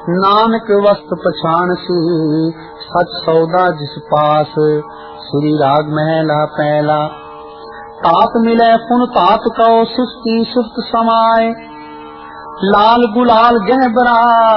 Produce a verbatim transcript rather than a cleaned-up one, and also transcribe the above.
नानक वस्त पछाण सी सच सौदा जिस पास। श्री राग महला पहला। तात मिले पुन तात कौ सिफती सिफत समाए। लाल गुलाल गह बरा